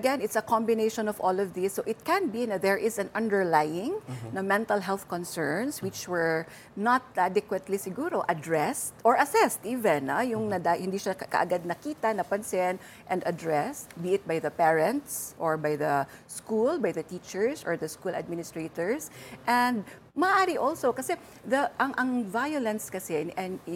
again, it's a combination of all of these. So it can be na there is an underlying na mental health concerns which were not adequately siguro addressed or assessed even. Yung hindi siya kaagad nakita, napansin, and addressed, be it by the parents or by the school, by the teachers or the school administrators. And maaari also, kasi ang violence kasi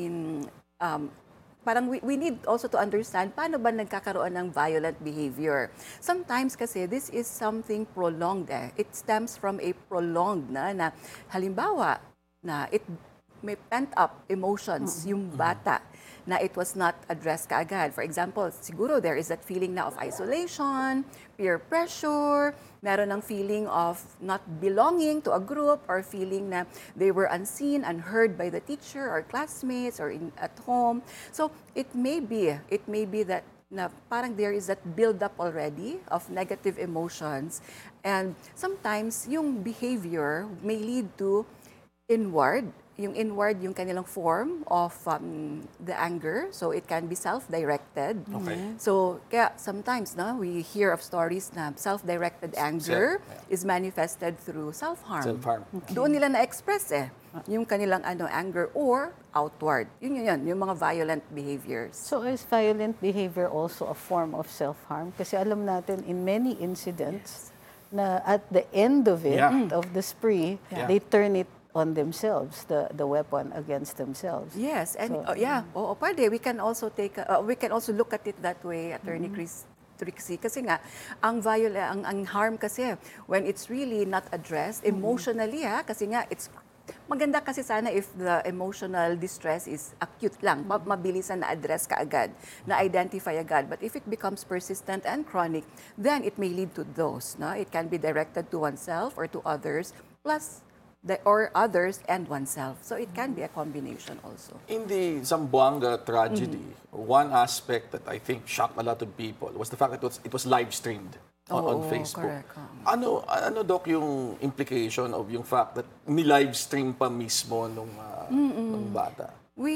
parang we need also to understand paano ba nagkakaroon ng violent behavior. Sometimes kasi this is something prolonged. It stems from a prolonged na halimbawa na may pent-up emotions yung bata na it was not addressed kaagad. For example, siguro there is that feeling na of isolation, peer pressure, meron ng feeling of not belonging to a group or feeling na they were unseen, unheard by the teacher or classmates or at home. So it may be that na parang there is that build-up already of negative emotions. And sometimes yung behavior may lead to inward yung kanilang form of the anger. So it can be self-directed. Okay. So kaya sometimes we hear of stories na self-directed anger is manifested through self-harm. Self-harm. Doon nila na-express yung kanilang anger or outward. Yun, yung mga violent behaviors. So is violent behavior also a form of self-harm? Kasi alam natin in many incidents na at the end of it, of the spree, they turn it on themselves, the weapon against themselves. Yes, and so, pwede. We can also look at it that way, Attorney Trixie, kasi nga ang harm kasi when it's really not addressed emotionally, kasi nga it's maganda kasi sana if the emotional distress is acute lang, mabilisan na address kaagad, na identify agad. But if it becomes persistent and chronic, then it may lead to those. It can be directed to oneself or to others, plus or others and oneself. So it can be a combination also. In the Zamboanga tragedy, one aspect that I think shocked a lot of people was the fact that it was live streamed on Facebook. Correct. Ano Doc yung implication of yung fact that ni-live stream pa mismo nung bata?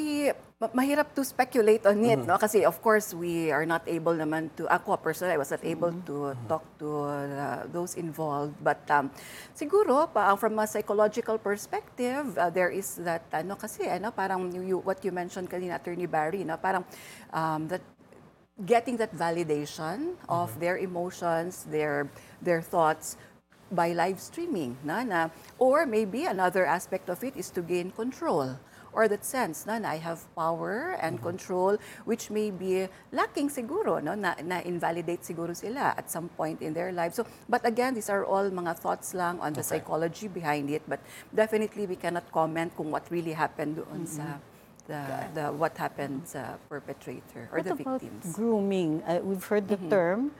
Mahirap to speculate on it, no? Kasi of course we are not able naman to, ako personally, I was not able to talk to those involved. But siguro, from a psychological perspective, there is that, parang what you mentioned kanina, Attorney Barry, parang that getting that validation of their emotions, their thoughts, by live streaming, or maybe another aspect of it is to gain control. Or that sense na I have power and control, which may be lacking siguro, na invalidate siguro sila at some point in their life. So, but again, these are all mga thoughts lang on the psychology behind it. But definitely, we cannot comment kung what really happened doon sa what happened sa perpetrator or the victims. What about grooming? We've heard the term.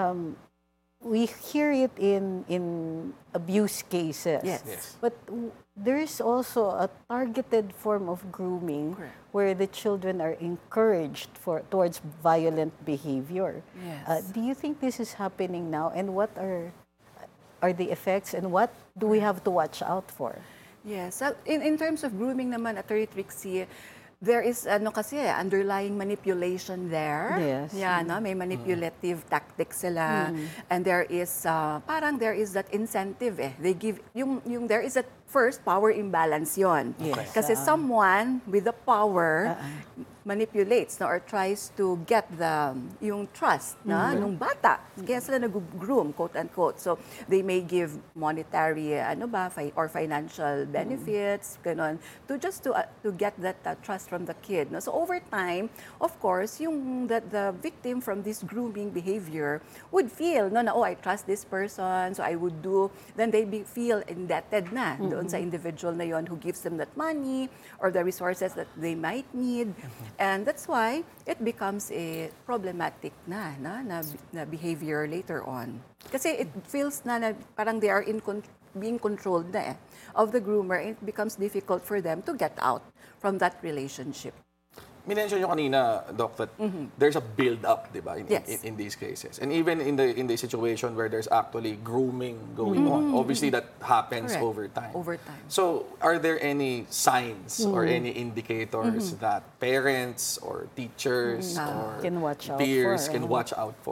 We hear it in abuse cases. Yes. But there's also a targeted form of grooming where the children are encouraged towards violent behavior. Yes. Do you think this is happening now? And what are the effects? And what do we have to watch out for? Yes. So in terms of grooming naman, Attorney Trixie, there is underlying manipulation there. Yes. Yeah, may manipulative tactics sila. And there is there is that incentive They give there is that first power imbalance yon. Yes. Kasi someone with the power manipulates or tries to get yung trust nung bata. Kaya sila nag-groom, quote unquote. So they may give monetary or financial benefits, ganon, to get that trust from the kid. So over time, of course, the victim from this grooming behavior would feel I trust this person, so I would do. Then they feel indebted na doon sa individual na yon who gives them that money or the resources that they might need. And that's why it becomes a problematic na behavior later on. Kasi it feels na parang they are being controlled of the groomer, and it becomes difficult for them to get out from that relationship. Minention nyo kanina, Doc, that there's a build-up, di ba, in these cases. And even in the situation where there's actually grooming going on, obviously that happens over time. Over time. So, are there any signs or any indicators that parents or teachers or can watch out peers for, can watch out for?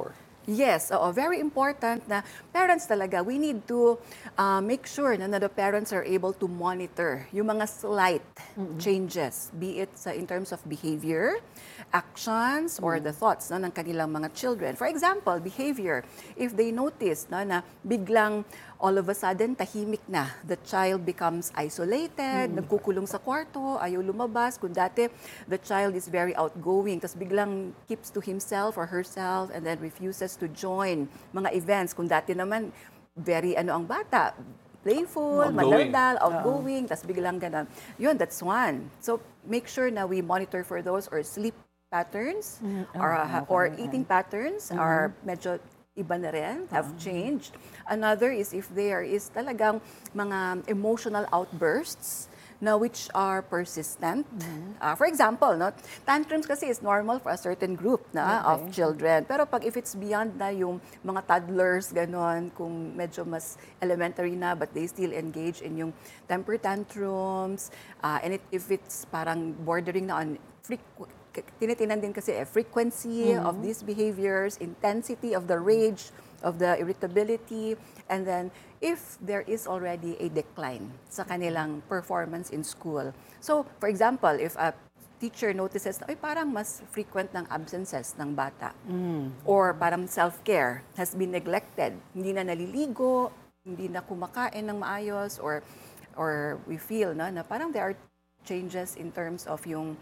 Yes, oo, very important na parents talaga, we need to make sure na the parents are able to monitor yung mga slight changes, be it in terms of behavior, actions, or the thoughts ng kanilang mga children. For example, behavior, if they notice na biglang all of a sudden tahimik na, the child becomes isolated, nagkukulong sa kwarto, ayaw lumabas, kung dati the child is very outgoing, tapos biglang keeps to himself or herself and then refuses to join mga events, kung dati naman very ang bata, playful, madaldal, outgoing, tapos biglang ganun. Yun, that's one. So make sure na we monitor for those, or sleep patterns or eating patterns are medyo iba na rin, have changed. Another is if there is talagang mga emotional outbursts na which are persistent. For example, tantrums kasi is normal for a certain group of children. Pero if it's beyond na yung mga toddlers, ganon, kung medyo mas elementary na but they still engage in yung temper tantrums, and if it's parang bordering na on tinitinan din kasi frequency of these behaviors, intensity of the rage, of the irritability, and then if there is already a decline sa kanilang performance in school. So, for example, if a teacher notices na parang mas frequent ng absences ng bata, or parang self-care has been neglected, hindi na naliligo, hindi na kumakain ng maayos, or we feel na parang there are changes in terms of yung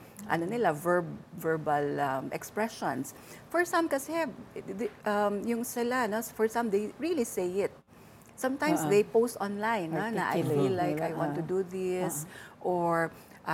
verbal expressions. For some kasi yung sila for some they really say it. Sometimes they post online na I feel like I want to do this, or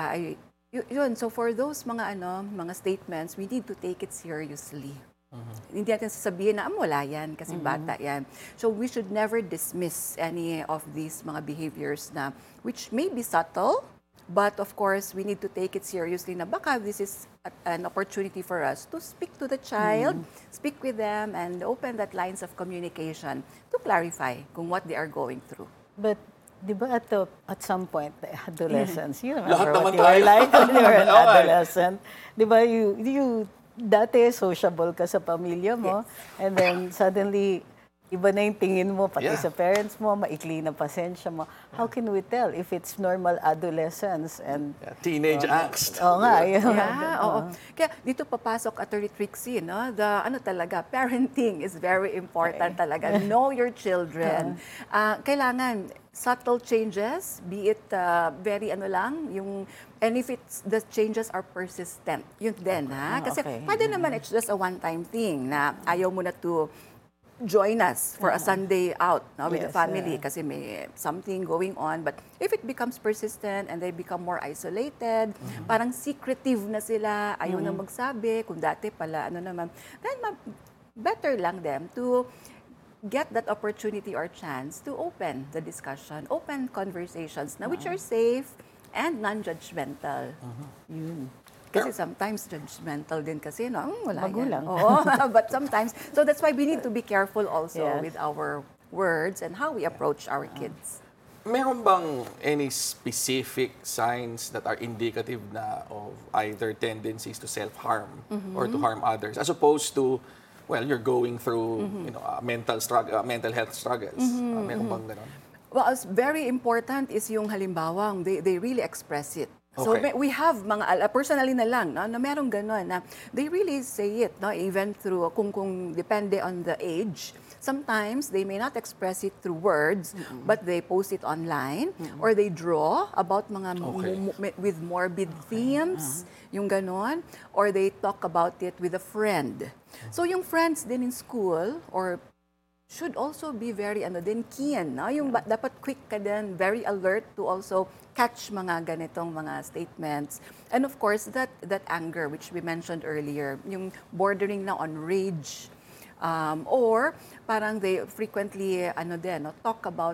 yun. So for those mga mga statements, we need to take it seriously. Hindi natin sasabihin na wala yan kasi bata yan. So we should never dismiss any of these mga behaviors na which may be subtle, but of course, we need to take it seriously na baka this is an opportunity for us to speak to the child, speak with them, and open that lines of communication to clarify kung what they are going through. But, di ba at some point, the adolescence, you Lahat remember what naman you were like when you were an Okay. adolescent. Di ba, you dati sociable ka sa pamilya mo, and then suddenly, iba na yung tingin mo, pati sa parents mo, maikli na pasensya mo. How can we tell if it's normal adolescence and teenage angst? Oo nga, yun. Oo. Kaya dito papasok Attorney Trixie, talaga, parenting is very important talaga. Know your children. Kailangan subtle changes, be it very and if the changes are persistent, yun din, Kasi pwede naman it's just a one-time thing na ayaw mo na to join us for a Sunday out with the family kasi may something going on. But if it becomes persistent and they become more isolated, parang secretive na sila, ayaw na magsabi, kung dati pala, naman, then better lang them to get that opportunity or chance to open the discussion, open conversations na which are safe and non-judgmental. Yun. Kasi sometimes judgmental din kasi, wala Magulang. yan. Oo, but sometimes, so that's why we need to be careful also with our words and how we approach our kids. Meron bang any specific signs that are indicative na of either tendencies to self-harm or to harm others, as opposed to, well, you're going through mental health struggles? Meron bang ganon? Well, very important is yung halimbawa, they really express it. So we have mga personally na lang na merong gano'n na they really say it even through kung depende on the age. Sometimes they may not express it through words, but they post it online or they draw about mga with morbid themes, yung gano'n, or they talk about it with a friend. So yung friends din in school or should also be very keen, yung dapat quick ka din, very alert to also catch mga ganitong mga statements. And of course, that anger which we mentioned earlier, yung bordering na on rage, or parang they frequently talk about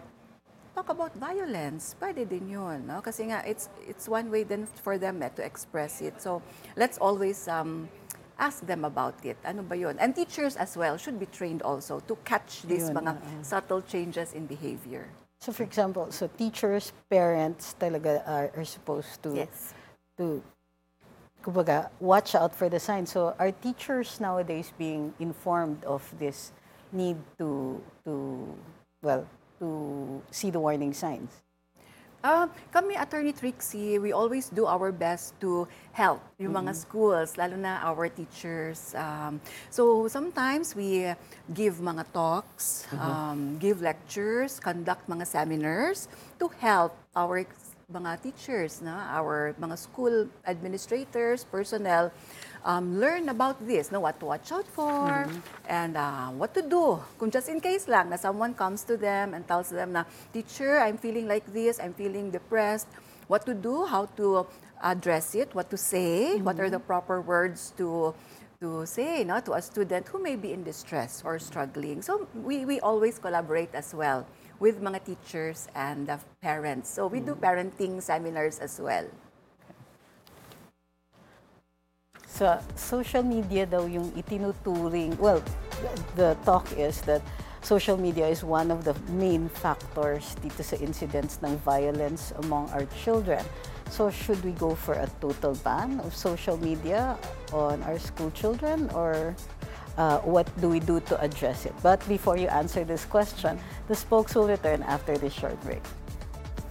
violence. Pwede din yun, kasi nga it's one way then for them to express it. So let's always ask them about it. Ano ba yun? And teachers as well should be trained also to catch these mga subtle changes in behavior. So for example, teachers, parents talaga are supposed to kumbaga, watch out for the signs. So are teachers nowadays being informed of this need to see the warning signs? Kami, Attorney Trixie, we always do our best to help yung mga schools, lalo na our teachers. So sometimes we give mga talks, give lectures, conduct mga seminars to help our mga teachers, our mga school administrators, personnel, learn about this, what to watch out for, and what to do. Kung just in case lang na someone comes to them and tells them na, teacher, I'm feeling like this, I'm feeling depressed, what to do, how to address it, what to say, what are the proper words to say to a student who may be in distress or struggling. So we always collaborate as well with mga teachers and parents. So we do parenting seminars as well. Sa social media daw yung itinuturing, well, the talk is that social media is one of the main factors dito sa incidents ng violence among our children. So should we go for a total ban of social media on our school children, or what do we do to address it? But before you answer this question, the spokes will return after this short break.